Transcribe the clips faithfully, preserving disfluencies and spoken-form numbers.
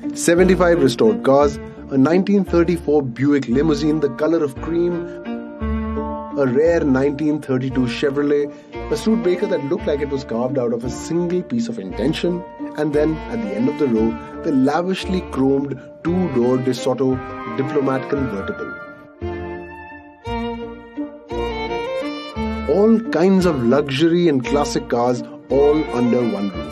seventy-five restored cars, a nineteen thirty-four Buick limousine the color of cream, a rare nineteen thirty-two Chevrolet, a Studebaker that looked like it was carved out of a single piece of intention, and then at the end of the row, the lavishly chromed two-door DeSoto Diplomat convertible. All kinds of luxury and classic cars all under one roof.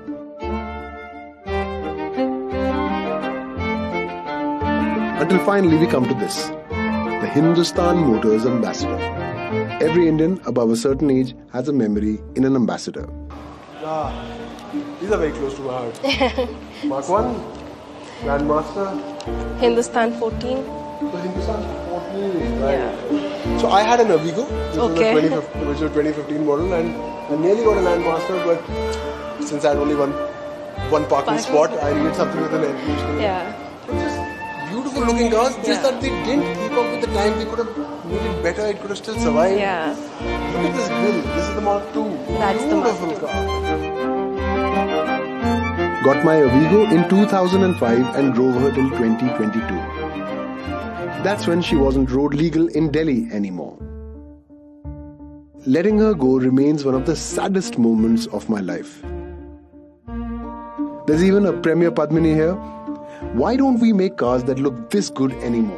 Until finally we come to this, the Hindustan Motors Ambassador. Every Indian above a certain age has a memory in an ambassador. Ah, these are very close to my heart. Mark one, Grandmaster. Hindustan fourteen. So Hindustan fourteen, right? Yeah. So I had an Avigo, which, okay. was, a twenty, which was a twenty fifteen model, and I nearly got a Landmaster, but since I had only one one parking spot, I needed something with an air conditioning. Yeah. Beautiful looking cars, just yeah. that they didn't keep up with the time. They could have made it better, it could have still survived. Yeah. Look at this grill, this is the Mark two. That's Beautiful the Mark two. car. Got my Avigo in two thousand five and drove her till twenty twenty-two. That's when she wasn't road legal in Delhi anymore. Letting her go remains one of the saddest moments of my life. There's even a Premier Padmini here. Why don't we make cars that look this good anymore?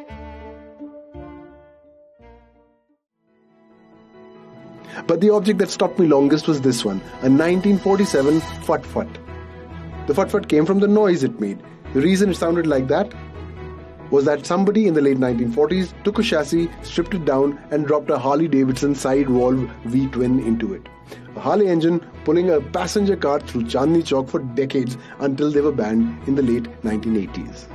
But the object that stopped me longest was this one, a nineteen forty-seven Fut Fut. The Fut Fut came from the noise it made. The reason it sounded like that was that somebody in the late nineteen forties took a chassis, stripped it down and dropped a Harley-Davidson side-valve V-twin into it. A Harley engine pulling a passenger car through Chandni Chowk for decades until they were banned in the late nineteen eighties.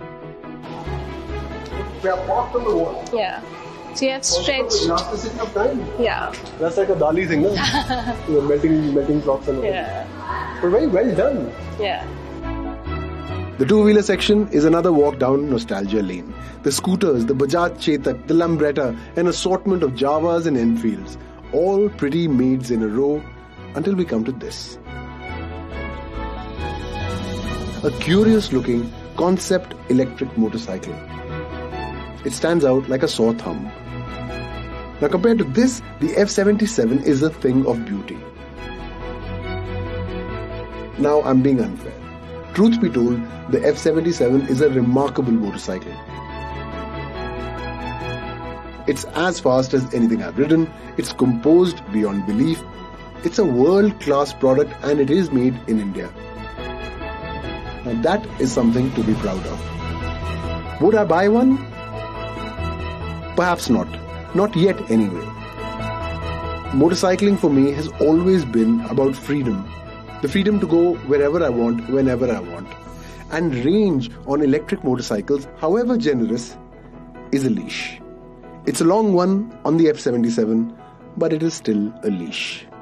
We are parked on the wall. Yeah. So you have stretched. Elasticity of time. Yeah. That's like a Dali thing, no? You know, melting, melting clocks and all. Yeah. But very well done. Yeah. The two-wheeler section is another walk down nostalgia lane. The scooters, the Bajaj Chetak, the Lambretta, an assortment of Javas and Enfields. All pretty maids in a row until we come to this. A curious-looking concept electric motorcycle. It stands out like a sore thumb. Now compared to this, the F seventy-seven is a thing of beauty. Now I'm being unfair. Truth be told, the F seventy-seven is a remarkable motorcycle. It's as fast as anything I've ridden, it's composed beyond belief, it's a world-class product and it is made in India. Now that is something to be proud of. Would I buy one? Perhaps not. Not yet anyway. Motorcycling for me has always been about freedom. The freedom to go wherever I want, whenever I want. And range on electric motorcycles, however generous, is a leash. It's a long one on the F seventy-seven, but it is still a leash.